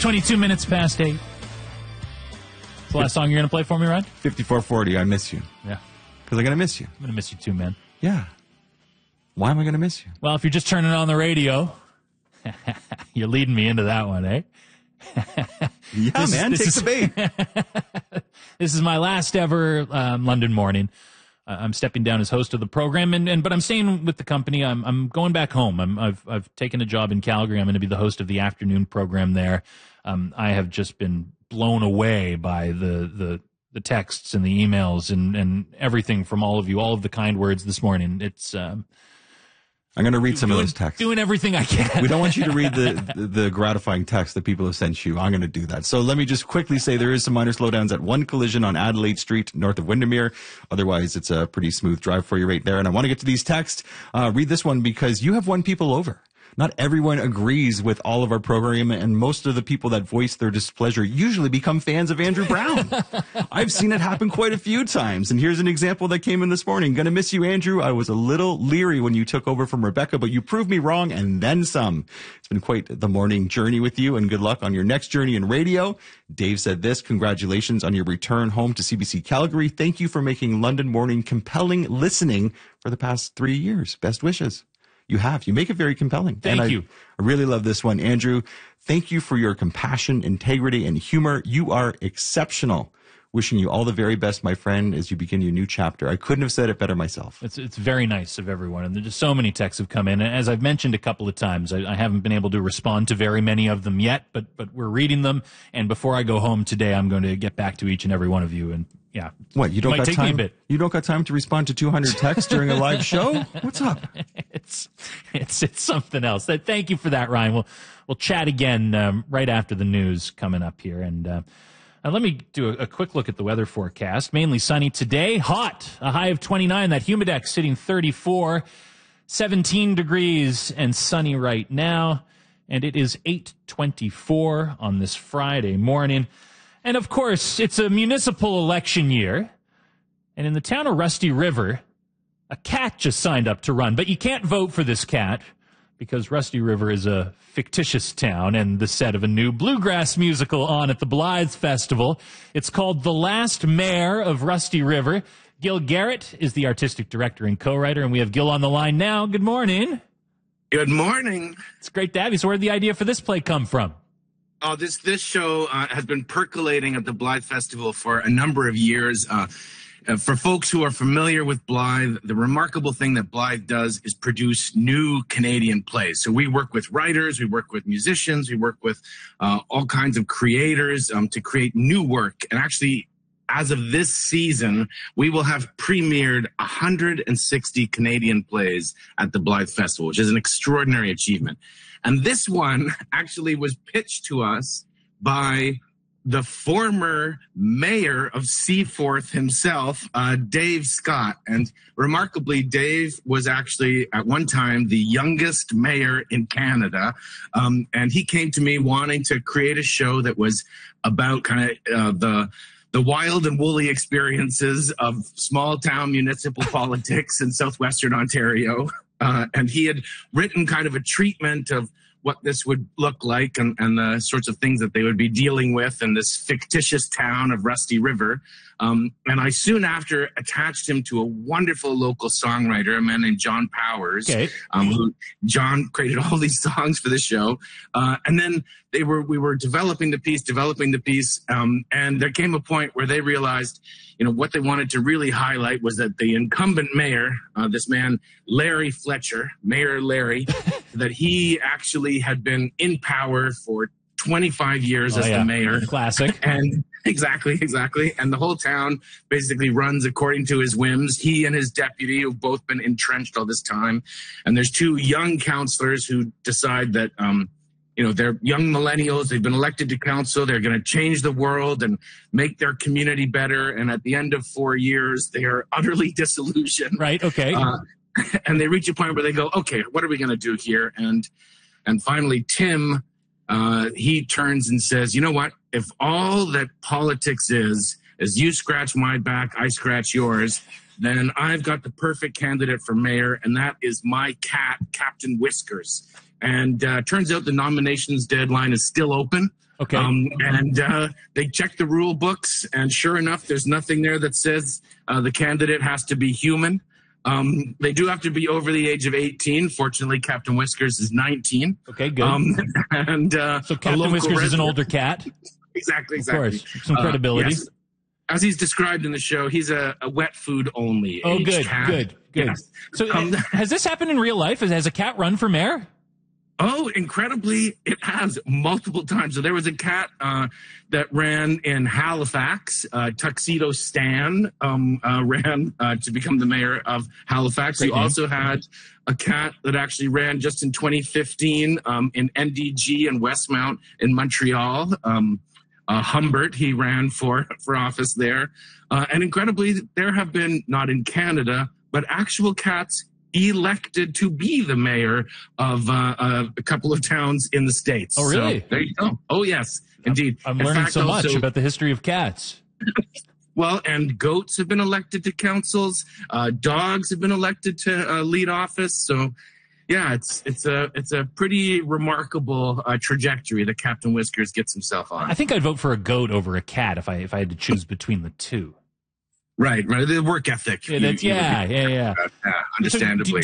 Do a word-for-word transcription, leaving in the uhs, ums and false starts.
twenty-two minutes past eight. What's the last song you're going to play for me, Rod? fifty-four forty, I Miss You. Yeah. Because I'm going to miss you. I'm going to miss you too, man. Yeah. Why am I going to miss you? Well, if you're just turning on the radio, you're leading me into that one, eh? Yeah, This is- man, this take is- the bait. This is my last ever um, London morning. Uh, I'm stepping down as host of the program, and, and but I'm staying with the company. I'm I'm going back home. I'm, I've I've taken a job in Calgary. I'm going to be the host of the afternoon program there. Um, I have just been blown away by the the the texts and the emails and and everything from all of you, all of the kind words this morning. It's um, I'm going to read some doing, of those texts. doing everything I can. We don't want you to read the, the the gratifying text that people have sent you. I'm going to do that. So let me just quickly say there is some minor slowdowns at one collision on Adelaide Street, north of Windermere. Otherwise, it's a pretty smooth drive for you right there. And I want to get to these texts. Uh, read this one because you have won people over. Not everyone agrees with all of our program, and most of the people that voice their displeasure usually become fans of Andrew Brown. I've seen it happen quite a few times, and here's an example that came in this morning. Gonna miss you, Andrew. I was a little leery when you took over from Rebecca, but you proved me wrong, and then some. It's been quite the morning journey with you, and good luck on your next journey in radio. Dave said this, congratulations on your return home to C B C Calgary. Thank you for making London Morning compelling listening for the past three years. Best wishes. You have. You make it very compelling. Thank and I, you. I really love this one. Andrew, thank you for your compassion, integrity, and humor. You are exceptional. Wishing you all the very best, my friend, as you begin your new chapter. I couldn't have said it better myself. It's it's very nice of everyone, and there's just so many texts have come in. And as I've mentioned a couple of times, I, I haven't been able to respond to very many of them yet, but but we're reading them. And before I go home today, I'm going to get back to each and every one of you. And yeah, What, you don't might got take time? me a bit. You don't got time to respond to two hundred texts during a live show? What's up? It's it's it's something else. That thank you for that, Ryan. We'll we'll chat again um, right after the news coming up here. And uh, uh, let me do a, a quick look at the weather forecast. Mainly sunny today, hot, a high of twenty-nine. That humidex sitting thirty-four, seventeen degrees, and sunny right now. And it is eight twenty-four on this Friday morning. And of course, it's a municipal election year. And in the town of Rusty River, a cat just signed up to run, but you can't vote for this cat because Rusty River is a fictitious town and the set of a new bluegrass musical on at the Blythe Festival. It's called The Last Mayor of Rusty River. Gil Garrett is the artistic director and co-writer, and we have Gil on the line now. Good morning. Good morning. It's great to have you. So where did the idea for this play come from? Oh, this this show uh, has been percolating at the Blythe Festival for a number of years. Uh, Uh, for folks who are familiar with Blythe, the remarkable thing that Blythe does is produce new Canadian plays. So we work with writers, we work with musicians, we work with uh, all kinds of creators um, to create new work. And actually, as of this season, we will have premiered one hundred sixty Canadian plays at the Blythe Festival, which is an extraordinary achievement. And this one actually was pitched to us by the former mayor of Seaforth himself, uh, Dave Scott. And remarkably, Dave was actually at one time the youngest mayor in Canada. Um, and he came to me wanting to create a show that was about kind of uh, the the wild and woolly experiences of small town municipal politics in southwestern Ontario. Uh, and he had written kind of a treatment of what this would look like and, and the sorts of things that they would be dealing with in this fictitious town of Rusty River. Um, and I soon after attached him to a wonderful local songwriter, a man named John Powers. Okay. Um, who John created all these songs for the show. Uh, and then they were, we were developing the piece, developing the piece. Um, and there came a point where they realized, you know, what they wanted to really highlight was that the incumbent mayor, uh, this man, Larry Fletcher, Mayor Larry, that he actually had been in power for twenty-five years Oh, as yeah. the mayor. Classic. And exactly, exactly. And the whole town basically runs according to his whims. He and his deputy have both been entrenched all this time. And there's two young councillors who decide that, um, you know, they're young millennials. They've been elected to council. They're going to change the world and make their community better. And at the end of four years, they are utterly disillusioned. Right. Okay. Uh, and they reach a point where they go, okay, what are we going to do here? And, and finally, Tim, uh, he turns and says, you know what? If all that politics is, is you scratch my back, I scratch yours, then I've got the perfect candidate for mayor, and that is my cat, Captain Whiskers. And uh, turns out the nominations deadline is still open. Okay. Um, and uh, they check the rule books, and sure enough, there's nothing there that says uh, the candidate has to be human. Um, they do have to be over the age of eighteen. Fortunately, Captain Whiskers is nineteen. Okay, good. Um, and uh, so Captain Whiskers resident. is an older cat. Exactly, exactly. Of course, some credibility. Uh, yes. As he's described in the show, he's a, a wet food only. Oh, good, cat. good, good. Yes. So, um, has this happened in real life? Has a cat run for mayor? Oh, incredibly, it has multiple times. So there was a cat uh, that ran in Halifax. Uh, Tuxedo Stan um, uh, ran uh, to become the mayor of Halifax. Great you name. Also had a cat that actually ran just in twenty fifteen um, in N D G and Westmount in Montreal. Um, uh, Humbert, he ran for, for office there. Uh, and incredibly, there have been, not in Canada, but actual cats elected to be the mayor of uh, uh, a couple of towns in the States. Oh, really? So, there you go. Oh, yes, indeed. I'm, I'm learning fact, so much also, about the history of cats. Well, and goats have been elected to councils. Uh, dogs have been elected to uh, lead office. So, yeah, it's it's a it's a pretty remarkable uh, trajectory that Captain Whiskers gets himself on. I think I'd vote for a goat over a cat if I if I had to choose between the two. Right, right. The work ethic. Yeah, that's, you, yeah, you, yeah, yeah. Uh, understandably. So,